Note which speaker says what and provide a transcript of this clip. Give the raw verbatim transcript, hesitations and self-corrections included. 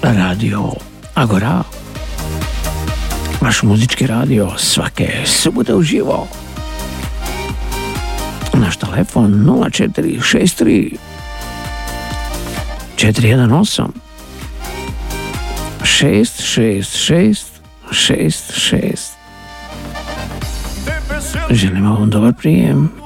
Speaker 1: Radio Agora. Vaš muzički radio svake subote uživo. Naš telefon nula četiri šest tri četiri jedan osam šest šest šest šest šest. Želimo vam dobar prijem.